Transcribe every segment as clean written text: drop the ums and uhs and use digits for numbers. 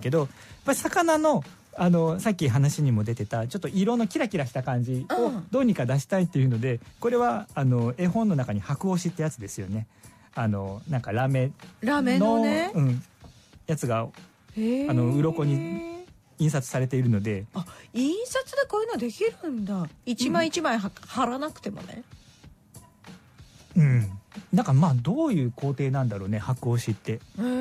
けど、やっぱり魚のさっき話にも出てたちょっと色のキラキラした感じをどうにか出したいっていうので、これは絵本の中に白押しってやつですよね。なんかラメのね、 やつが鱗に印刷されているので。 印刷でこういうのできるんだ。一枚一枚貼らなくてもね。 なんかまあどういう工程なんだろうね、白押しって。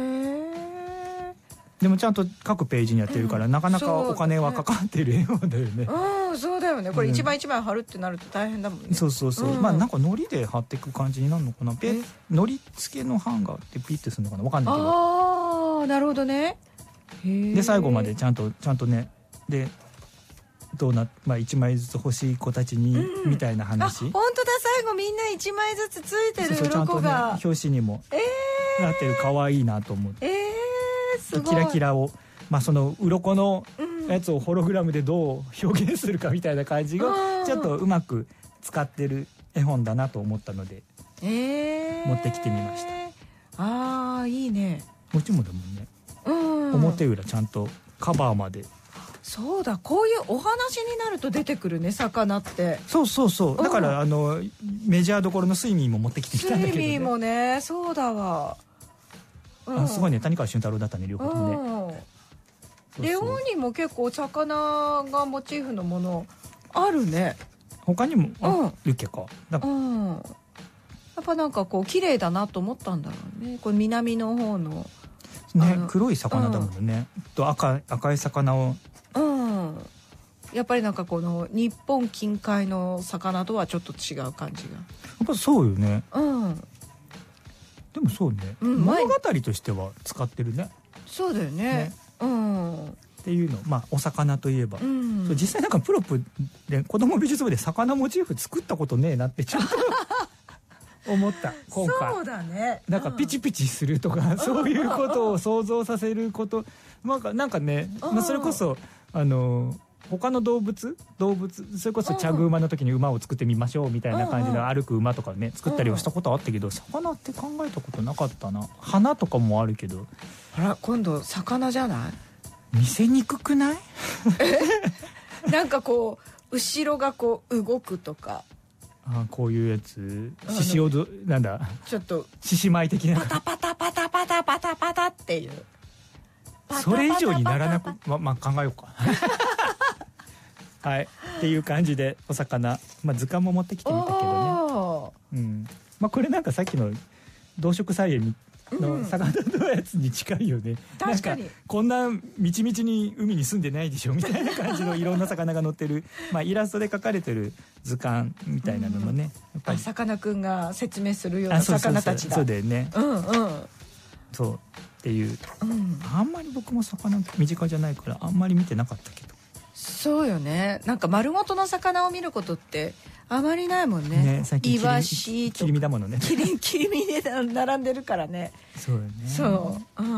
でもちゃんと各ページにやってるから、なかなかお金はかかっている絵本だよね。 そうだよね。これ一枚一枚貼るってなると大変だもんね。 そう、まあなんか糊で貼っていく感じになるのかな。糊付けのハンガーってピッてするのかな、わかんないけど。 なるほどね。 で最後までちゃんとね、で1枚ずつ欲しい子たちに、みたいな話。 本当だ、最後みんな1枚ずつついてる鱗が。ちゃんとね、表紙にもなってる。可愛いなと思って。 すごい。 キラキラを、その鱗のやつをホログラムでどう表現するかみたいな感じをちょっとうまく使ってる絵本だなと思ったので、持ってきてみました。 いいね。 もちろんだもんね。表裏ちゃんとカバーまで。 そうだ、こういうお話になると出てくるね、魚って。 そうだからメジャーどころのスイミーも持ってきてみたんだけどね。 スイミーもね、そうだわ。 すごいね、谷川俊太郎だったね、両方ともね。 レオにも結構魚がモチーフのものあるね。 他にもあるっけか。 やっぱなんかこう綺麗だなと思ったんだろうね。これ南の方のね、黒い魚だもんね。と赤い魚を。 やっぱりなんかこの日本近海の魚とはちょっと違う感じが。やっぱそうよね。でもそうね、物語としては使ってるね。そうだよね。っていうの、お魚といえば、実際なんかプロップで子供美術部で魚モチーフ作ったことねえなってちょっと思った今回。 そうだね。 なんかピチピチするとか、そういうことを想像させること、なんかね、それこそ他の動物それこそチャグ馬の時に馬を作ってみましょうみたいな感じで歩く馬とかね作ったりはしたことあったけど、魚って考えたことなかったな。花とかもあるけど。 今度魚じゃない？ 見せにくくない？ なんかこう後ろがこう動くとか。 こういうやつ、獅子踊なんだ、 ちょっと獅子舞的な、 パタパタパタパタパタパタっていう。 それ以上にならなく、考えようか。はい、っていう感じでお魚、図鑑も持ってきてみたけどね。これなんかさっきの動植菜園の魚のやつに近いよね。 確かに。 なんかこんなみちみちに海に住んでないでしょみたいな感じのいろんな魚が載ってる、イラストで描かれてる図鑑みたいなのもね、やっぱりさかなクンが説明するような魚たちだ。 そうだよね。そうっていう、あんまり僕も魚身近じゃないからあんまり見てなかったけど。 そうよね。なんか丸ごとの魚を見ることってあまりないもんね。 最近イワシと切り身だものね。 切り身で並んでるからね。 そうよね。 そう。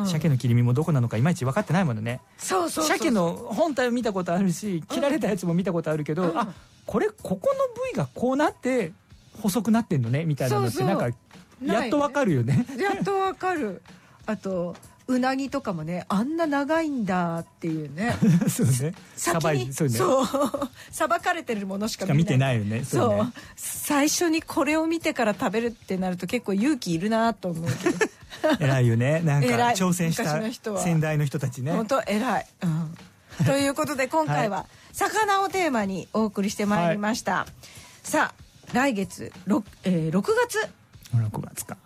鮭の切り身もどこなのかいまいち分かってないものね。 そう。 鮭の本体を見たことあるし、切られたやつも見たことあるけど、これここの部位がこうなって細くなってんのねみたいなのってなんかやっと分かるよね。 やっと分かる。あとうなぎとかもね、あんな長いんだっていうね。 そうね。 そうさばかれてるものしか見てないよね。 そう。最初にこれを見てから食べるってなると結構勇気いるなと思うけど。 偉いよね。なんか挑戦した先代の人たちね。 本当偉い。ということで今回は魚をテーマにお送りしてまいりました。さあ来月6月。 6月か。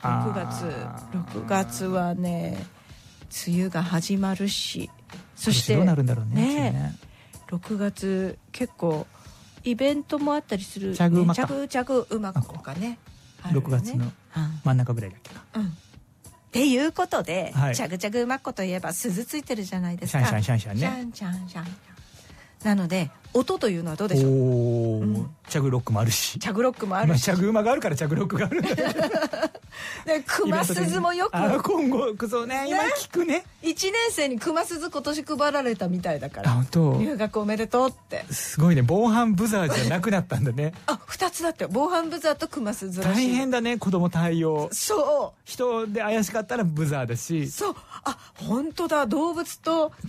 6月はね。梅雨が始まるし、そしてどうなるんだろうね。 6月結構イベントもあったりする。 チャグ馬か。 チャグ馬とかね。 6月の真ん中ぐらいだっけか。 っていうことで、チャグチャグ馬子といえば鈴ついてるじゃないですか。 シャンシャンシャンシャンね。 シャンシャン。なので音というのはどうでしょう。 チャグロックもあるし。 チャグロックもあるし。 チャグ馬があるからチャグロックがあるんだ。 で熊鈴もよく今後そうね、今聞くね。 1年生に熊鈴今年配られたみたいだから。 本当。 入学おめでとうって。 すごいね。防犯ブザーじゃなくなったんだね。 2つだって防犯ブザーと熊鈴らしい。 大変だね、子供対応。 そう。 人で怪しかったらブザーだし。 そう。本当だ。動物と